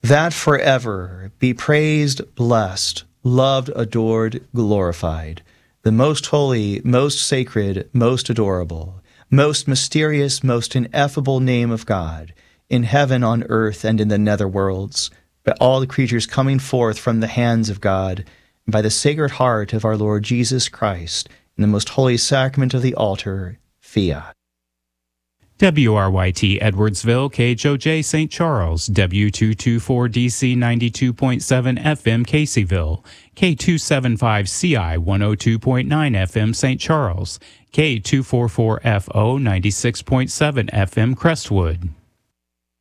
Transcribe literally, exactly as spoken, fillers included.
that forever be praised, blessed, loved, adored, glorified, the most holy, most sacred, most adorable, most mysterious, most ineffable name of God, in heaven, on earth, and in the nether worlds, by all the creatures coming forth from the hands of God, and by the Sacred Heart of our Lord Jesus Christ, in the most holy sacrament of the altar, fiat. W R Y T Edwardsville, K H O J Saint Charles, W two twenty-four D C ninety-two point seven F M Caseyville, K two seventy-five C I one oh two point nine F M Saint Charles, K two forty-four F O ninety-six point seven F M Crestwood.